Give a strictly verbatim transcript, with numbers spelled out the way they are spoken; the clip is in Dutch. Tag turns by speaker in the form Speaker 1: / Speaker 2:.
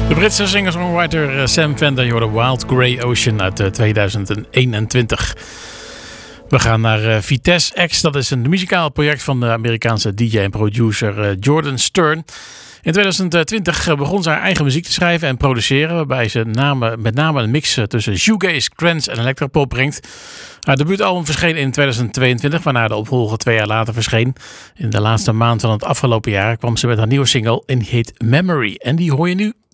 Speaker 1: De Britse singer-songwriter Sam Fender, je hoorde Wild Grey Ocean uit tweeduizend eenentwintig. We gaan naar Vitesse X. Dat is een muzikaal project van de Amerikaanse D J en producer Jordan Stern. In tweeduizend twintig begon ze haar eigen muziek te schrijven en produceren, waarbij ze name, met name een mix tussen shoegaze, trance en electropop brengt. Haar debuutalbum verscheen in tweeduizend tweeëntwintig, waarna de opvolger twee jaar later verscheen. In de laatste maand van het afgelopen jaar kwam ze met haar nieuwe single en die heet Memory. En die hoor je nu.